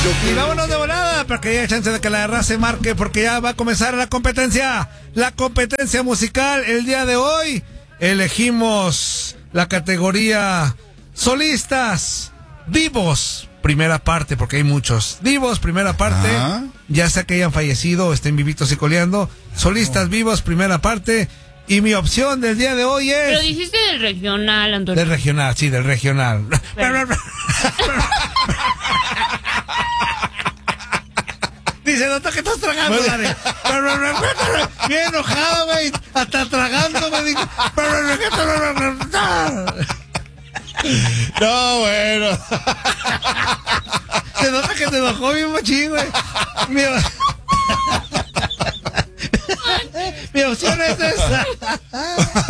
Y vámonos de volada para que haya chance de que la raza se marque, porque ya va a comenzar la competencia musical. El día de hoy elegimos la categoría solistas vivos, primera parte, porque hay muchos vivos, primera parte, ya sea que hayan fallecido o estén vivitos y coleando. Solistas vivos, primera parte. Y mi opción del día de hoy es... Pero dijiste del regional, Antonio. Del regional, sí, del regional. Dice, nota que estás tragando, Dani. Bien enojado, güey. Hasta tragando, me dijo. No, bueno. Se nota que te enojó bien machín, güey. Mi opción es esa.